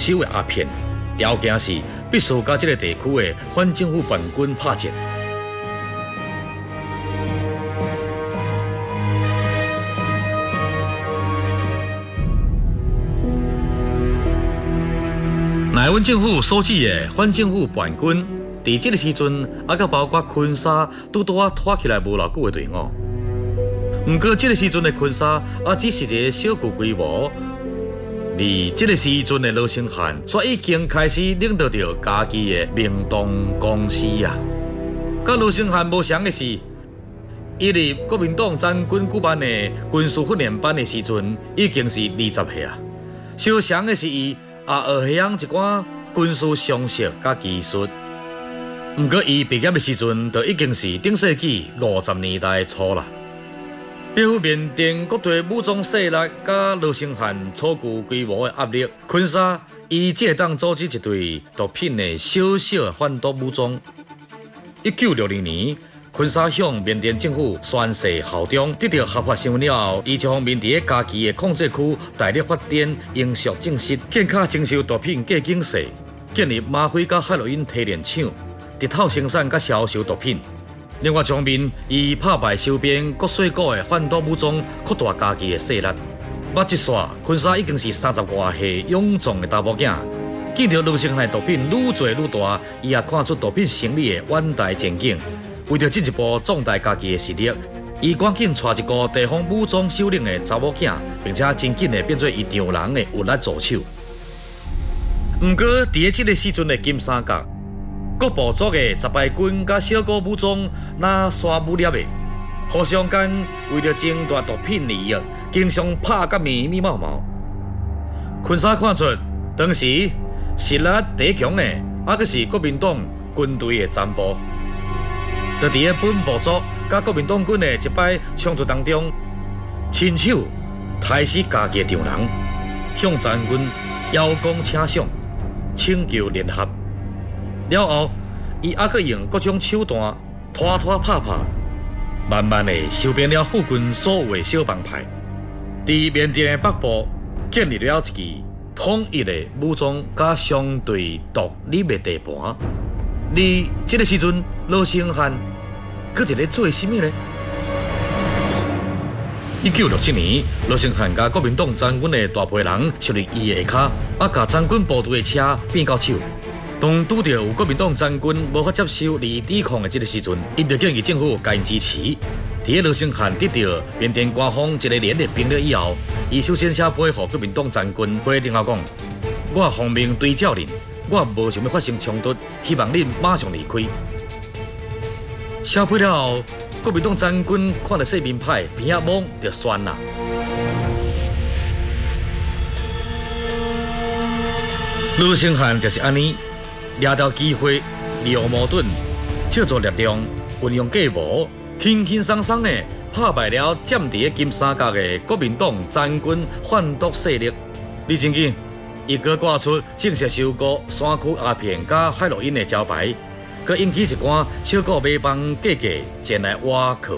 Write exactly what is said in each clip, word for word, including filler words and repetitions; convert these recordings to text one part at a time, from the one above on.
手的鸦片，条件是必须甲这个地区的反政府叛军拍战。台湾政府所指的反政府叛军，伫这个时阵，还佮包括昆沙拄拄啊拖起来无偌久的队伍。不过，这个时阵的昆沙也只是一个小具规模，而这个时阵的罗兴汉却已经开始领导着家己的明洞公司啊。甲罗兴汉无相的是，伊入国民党战军举办的军事训练班的时阵，已经是二十岁啊。相像的是伊。也学晓一寡军事常识甲技术，不过伊毕业的时阵，就已经是顶世纪五十年代初啦。背负面对各地武装势力甲罗兴汉初具规模的压力，昆沙伊只会当组织一队毒品的小小的贩毒武装。一九六零年。昆沙向缅甸政府宣誓效忠，得到合法身份了后，伊就方面伫家己的控制区大力发展营属正室，建卡征收毒品过境税，建立吗啡甲海洛因提炼厂，直透生产甲销售毒品。另外一方面，伊拍败周边各水果的贩毒武装，扩大家己的势力。目一刷，昆沙已经是三十外岁勇壮的查某囝。见到罗兴汉毒品愈做愈大，伊也看出毒品生理的远大前景。为着进一步壮大家己的实力，伊赶紧带一个地方武装首领的查某囝，并且真紧的变做伊丈人的有力助手。不过，伫这个时阵的金三角，各部族的十败军甲小股武装那耍武力的，互相间为了争夺毒品利益，经常拍甲密密麻麻。昆沙看出，当时实力第一强的，还阁是国民党军队的残部。就伫个本部族甲国民党军的一摆冲突当中，亲手杀死家己的丈人，向战军邀功请赏，请求联合。了后，伊还阁用各种手段拖拖拍拍，慢慢的收编了附近所有的小帮派，伫缅甸的北部建立了一支统一的武装甲相对独立的地盘。而这个时阵，罗兴汉佫一个做甚物呢？一九六七年，罗兴汉甲国民党战军的大批人设立伊的下骹，啊，甲战军部队的车变到手。当拄到有国民党战军无法接受而抵抗的这个时阵，因就建议政府加支持。伫个罗兴汉得到缅甸官方一个连的兵力以后，伊首先写批予国民党战军，批定后讲：我奉命对照恁。我无想要发生冲突，希望恁马上离开。写批了后，国民党战军看到说明牌，鼻仔摸就酸啦。罗兴汉就是安尼，抓到机会，利用矛盾，借助力量，运用计谋，轻轻松松的拍败了占伫金三角的国民党战军贩毒势力。李正经。伊阁挂出正式收购山区鸦片甲海洛因的招牌，阁引起一寡小股买帮价格前来挖靠。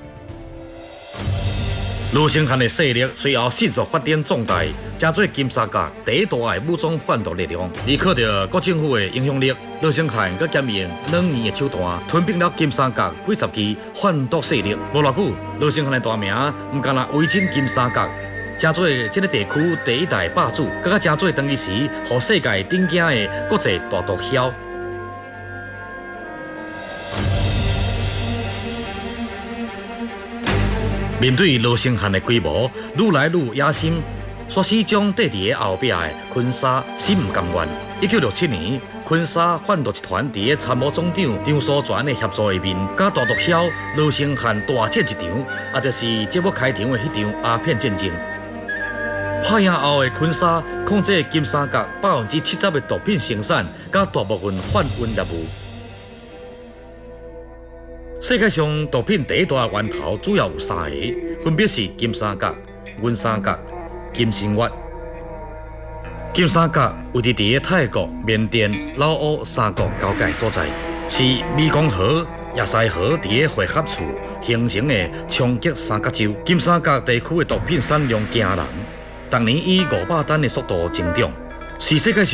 罗兴汉的势力随后迅速发展壮大，成做金三角第一大的武装贩毒力量。依靠着国政府的影响力，罗兴汉阁兼用两年的手段，吞并了金三角几十支贩毒势力。无偌久，罗兴汉的大名唔干那威震金三角。成做这个地区第一代霸主，更加成做当其时，互世界顶惊的国际大毒枭。面对罗兴汉的规模愈来愈野心，煞始终缀伫个后壁的昆沙心唔甘愿。一九六七年，昆沙贩毒集团伫个参谋总长张书全的协助下面，甲大毒枭罗兴汉大战一场，也就是节目开场的迄场鸦片战争。拍赢后的昆沙控制金三角百分之七十的毒品生产，甲大部分贩运业务。世界上毒品第一大源头主要有三个，分别是金三角、银三角、金生活。金三角位伫伫个泰国、缅甸、老挝三国交界所在，是湄公河、亚塞河伫个汇合处形成的冲击三角洲。金三角地区的毒品产量惊人。逐年以五百吨的速度增长，是世界上